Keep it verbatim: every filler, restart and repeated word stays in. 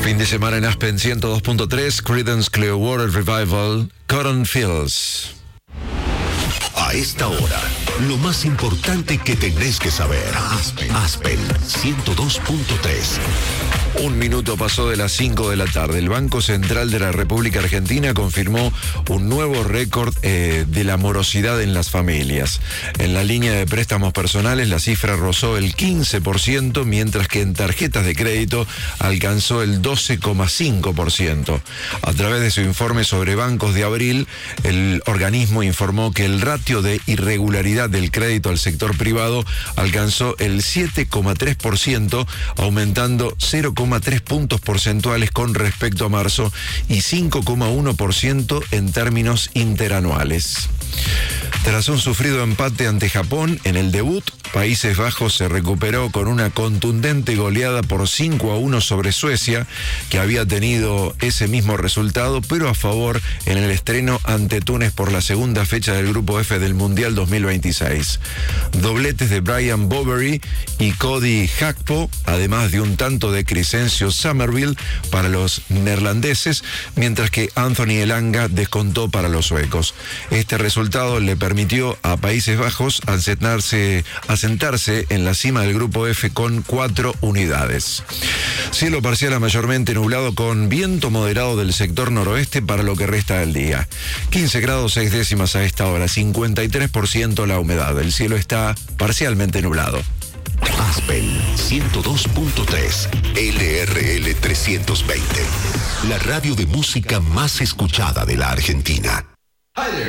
Fin de semana en Aspen ciento dos punto tres, Creedence Clearwater Revival, Cotton Fields. A esta hora, lo más importante que tenés que saber. Aspen, Aspen ciento dos punto tres. Un minuto pasó de las cinco de la tarde. El Banco Central de la República Argentina confirmó un nuevo récord eh, de la morosidad en las familias. En la línea de préstamos personales la cifra rozó el quince por ciento, mientras que en tarjetas de crédito alcanzó el doce coma cinco por ciento. A través de su informe sobre bancos de abril, el organismo informó que el ratio de irregularidad del crédito al sector privado alcanzó el siete coma tres por ciento, aumentando cero coma tres puntos porcentuales con respecto a marzo y cinco coma uno por ciento en términos interanuales. Tras un sufrido empate ante Japón en el debut, Países Bajos se recuperó con una contundente goleada por cinco a uno sobre Suecia, que había tenido ese mismo resultado, pero a favor en el estreno ante Túnez por la segunda fecha del Grupo F del Mundial dos mil veintiséis. Dobletes de Brian Boveri y Cody Gakpo, además de un tanto de Crescencio Summerville para los neerlandeses, mientras que Anthony Elanga descontó para los suecos. Este resultado le permitió a Países Bajos asentarse, asentarse en la cima del Grupo F con cuatro unidades. Cielo parcial a mayormente nublado con viento moderado del sector noroeste para lo que resta del día. quince grados seis décimas a esta hora, cincuenta y tres por ciento la humedad. El cielo está parcialmente nublado. Aspen ciento dos punto tres, L R L trescientos veinte, la radio de música más escuchada de la Argentina.